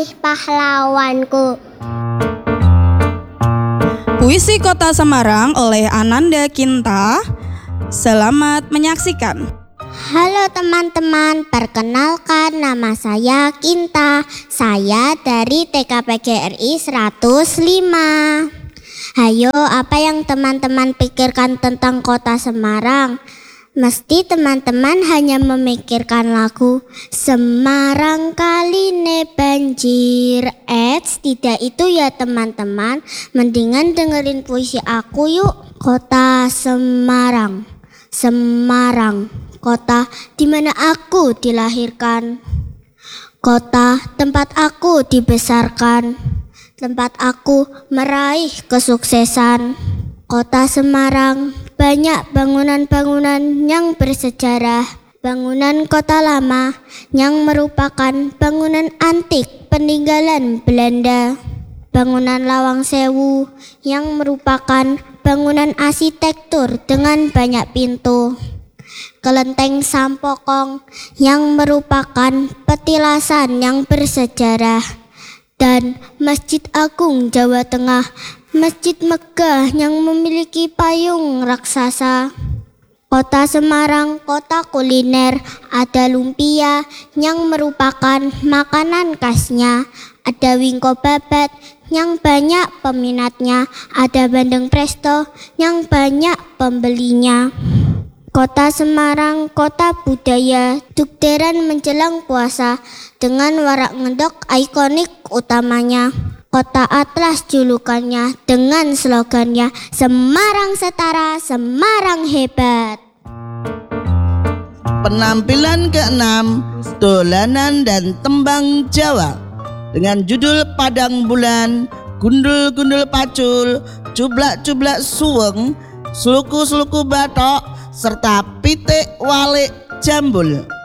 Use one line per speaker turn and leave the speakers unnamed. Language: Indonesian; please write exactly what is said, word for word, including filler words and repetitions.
Pahlawanku.
Puisi Kota Semarang oleh Ananda Kinta. Selamat menyaksikan.
Halo teman-teman, perkenalkan nama saya Kinta. Saya dari T K P G R I seratus lima. Hayo, apa yang teman-teman pikirkan tentang Kota Semarang? Mesti teman-teman hanya memikirkan lagu Semarang kaline banjir. Eits, tidak itu ya teman-teman. Mendingan dengerin puisi aku yuk. Kota Semarang, Semarang, kota di mana aku dilahirkan. Kota tempat aku dibesarkan, tempat aku meraih kesuksesan. Kota Semarang banyak bangunan-bangunan yang bersejarah. Bangunan kota lama yang merupakan bangunan antik peninggalan Belanda. Bangunan Lawang Sewu yang merupakan bangunan arsitektur dengan banyak pintu. Kelenteng Sampokong yang merupakan petilasan yang bersejarah. Dan Masjid Agung Jawa Tengah, Masjid Megah yang memiliki payung raksasa. Kota Semarang, kota kuliner, ada lumpia yang merupakan makanan khasnya. Ada wingko babat yang banyak peminatnya. Ada bandeng presto yang banyak pembelinya. Kota Semarang, kota budaya, dukderan menjelang puasa dengan warak ngendok ikonik utamanya. Kota Atlas julukannya dengan slogannya Semarang Setara, Semarang Hebat.
Penampilan keenam, dolanan dan tembang Jawa dengan judul Padang Bulan, Gundul-gundul pacul, Cublak-cublak suweng, Sluku-sluku batok, serta pitik walik jambul.